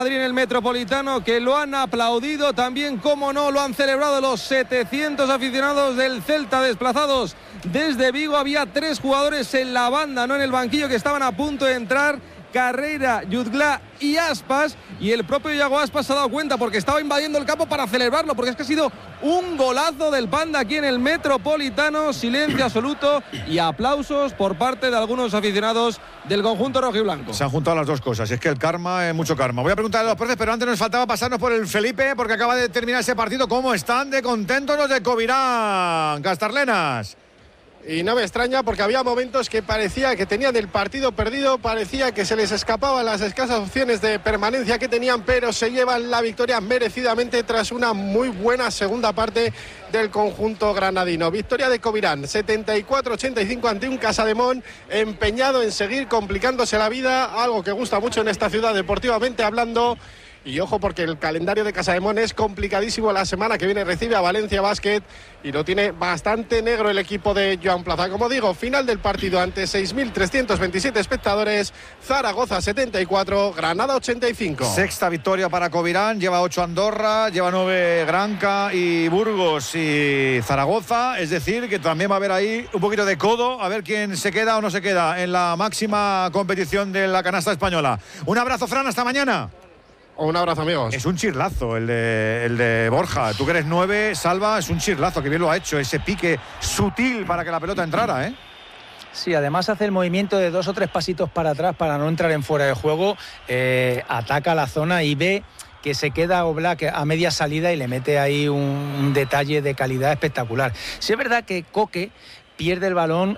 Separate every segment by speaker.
Speaker 1: Madrid en el Metropolitano, que lo han aplaudido también, como no, lo han celebrado los 700 aficionados del Celta desplazados desde Vigo. Había 3 jugadores en la banda, no en el banquillo, que estaban a punto de entrar: Carreira, Jutgla y Aspas, y el propio Iago Aspas se ha dado cuenta porque estaba invadiendo el campo para celebrarlo, porque es que ha sido un golazo del Panda aquí en el Metropolitano. Silencio absoluto y aplausos por parte de algunos aficionados del conjunto rojiblanco.
Speaker 2: Se han juntado las dos cosas, es que el karma, mucho karma. Voy a preguntar a los profes, pero antes nos faltaba pasarnos por el Felipe, porque acaba de terminar ese partido. ¿Cómo están de contentos los de Covirán, Castarlenas?
Speaker 3: Y no me extraña, porque había momentos que parecía que tenían el partido perdido, parecía que se les escapaban las escasas opciones de permanencia que tenían, pero se llevan la victoria merecidamente tras una muy buena segunda parte del conjunto granadino. Victoria de Covirán, 74-85 ante un Casademón empeñado en seguir complicándose la vida, algo que gusta mucho en esta ciudad deportivamente hablando. Y ojo, porque el calendario de Casademón es complicadísimo. La semana que viene recibe a Valencia Basket y lo tiene bastante negro el equipo de Joan Plaza. Como digo, final del partido ante 6.327 espectadores. Zaragoza 74, Granada 85.
Speaker 2: Sexta victoria para Covirán, lleva 8 Andorra, lleva 9 Granca y Burgos y Zaragoza. Es decir, que también va a haber ahí un poquito de codo, a ver quién se queda o no se queda en la máxima competición de la canasta española. Un abrazo, Fran, hasta mañana.
Speaker 3: Un abrazo, amigos.
Speaker 2: Es un chirlazo el de Borja. Tú que eres 9, Salva, es un chirlazo, que bien lo ha hecho. Ese pique sutil para que la pelota entrara, ¿eh?
Speaker 4: Sí, además hace el movimiento de 2 o 3 pasitos para atrás para no entrar en fuera de juego. Ataca la zona y ve que se queda Oblak a media salida y le mete ahí un detalle de calidad espectacular. Sí es verdad que Coque pierde el balón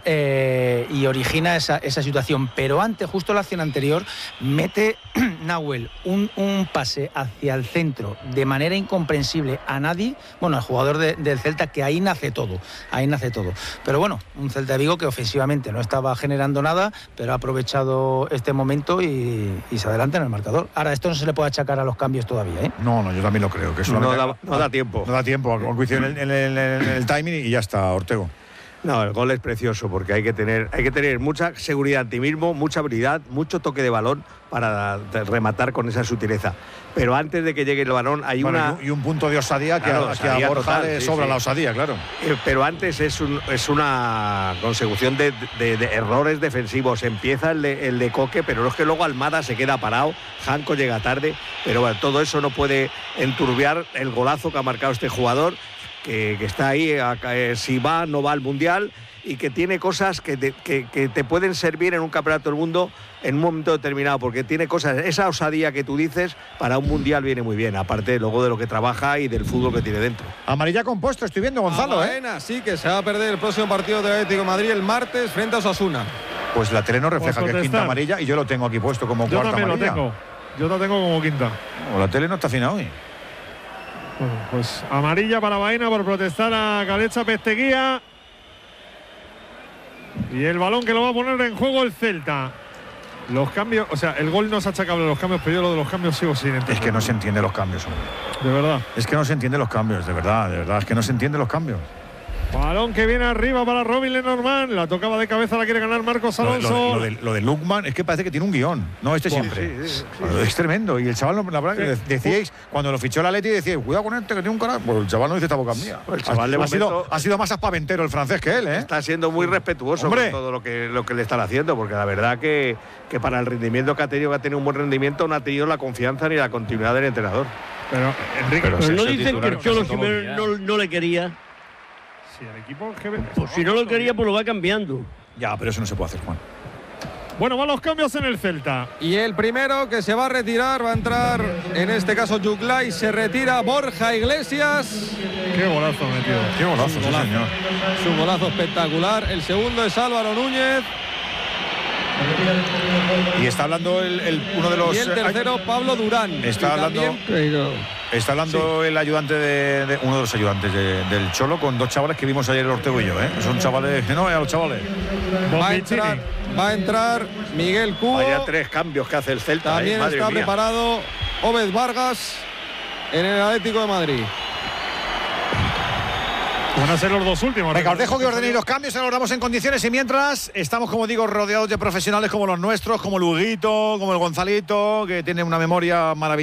Speaker 4: y origina esa situación, pero antes, justo la acción anterior, mete Nahuel un pase hacia el centro de manera incomprensible a nadie, bueno, al jugador del Celta, que ahí nace todo, pero bueno, un Celta de Vigo que ofensivamente no estaba generando nada, pero ha aprovechado este momento y se adelanta en el marcador. Ahora, esto no se le puede achacar a los cambios todavía, ¿eh?
Speaker 2: No, yo también lo creo, que
Speaker 5: no da tiempo.
Speaker 2: No da tiempo, coincide en el timing y ya está, Ortego.
Speaker 5: No, el gol es precioso porque hay que tener mucha seguridad en ti mismo, mucha habilidad, mucho toque de balón para rematar con esa sutileza. Pero antes de que llegue el balón hay y
Speaker 2: un punto de osadía, claro, que a Borja total, le sobra la osadía, claro.
Speaker 5: Pero antes es una consecución de errores defensivos. Empieza el de Coque, pero no es que luego Almada se queda parado, Janko llega tarde, pero bueno, todo eso no puede enturbiar el golazo que ha marcado este jugador, que está ahí, si va, no va al Mundial, y que tiene cosas que te pueden servir en un campeonato del mundo en un momento determinado, porque tiene cosas, esa osadía que tú dices, para un Mundial viene muy bien, aparte luego de lo que trabaja y del fútbol que tiene dentro.
Speaker 2: Amarilla compuesto, estoy viendo, Gonzalo.
Speaker 1: Sí, que se va a perder el próximo partido del Atlético de Madrid el martes frente a Osasuna.
Speaker 2: Pues la tele no refleja que es quinta amarilla y yo lo tengo aquí puesto como cuarta amarilla.
Speaker 6: Yo lo tengo como quinta.
Speaker 2: O la tele no está afinada hoy.
Speaker 6: Bueno, pues amarilla para Baena por protestar a Caleza Pesteguía. Y el balón que lo va a poner en juego el Celta. Los cambios, o sea, el gol no es achacable a los cambios, pero yo lo de los cambios sigo sin entender.
Speaker 2: Es que no se entiende los cambios, hombre.
Speaker 6: De verdad.
Speaker 2: Es que no se entiende los cambios, de verdad, es que no se entiende los cambios.
Speaker 6: Balón que viene arriba para Robin Lenormand. La tocaba de cabeza, la quiere ganar Marcos Alonso.
Speaker 2: Lo de Lukman es que parece que tiene un guión. No, siempre. Sí. Es tremendo. Y el chaval, la verdad, que decíais, cuando lo fichó el Atleti, decíais, cuidado con este que tiene un carácter. Pues el chaval no dice esta boca mía.
Speaker 5: Pues el chaval
Speaker 2: ha sido más aspaventero el francés que él, ¿eh?
Speaker 5: Está siendo muy respetuoso con todo lo que le están haciendo, porque la verdad que para el rendimiento que ha tenido un buen rendimiento, no ha tenido la confianza ni la continuidad del entrenador.
Speaker 6: Pero, Enrique,
Speaker 7: no dicen que el Cholo Simeone no le quería.
Speaker 6: Si el equipo
Speaker 7: pues si no lo quería, pues lo va cambiando.
Speaker 2: Ya, pero eso no se puede hacer, Juan.
Speaker 6: Bueno, van los cambios en el Celta.
Speaker 1: Y el primero que se va a retirar va a entrar, en este caso, Jutgla, y se retira Borja Iglesias.
Speaker 6: Qué golazo metido.
Speaker 2: Qué golazo, sí, señor.
Speaker 1: Es un golazo espectacular. El segundo es Álvaro Núñez.
Speaker 2: Y está hablando uno de los.
Speaker 1: Y el tercero, Pablo Durán.
Speaker 2: Está hablando el ayudante de uno de los ayudantes del Cholo con 2 chavales que vimos ayer el Ortego y yo, ¿eh? Son chavales que no a los chavales.
Speaker 1: Va a entrar Miguel Cubo.
Speaker 5: Vaya 3 cambios que hace el Celta.
Speaker 1: También está preparado Obed Vargas en el Atlético de Madrid.
Speaker 6: Van a ser los 2 últimos.
Speaker 2: Venga, os dejo que ordenéis los cambios, ahora los damos en condiciones y mientras estamos, como digo, rodeados de profesionales como los nuestros, como el Huguito, como el Gonzalito, que tiene una memoria maravillosa.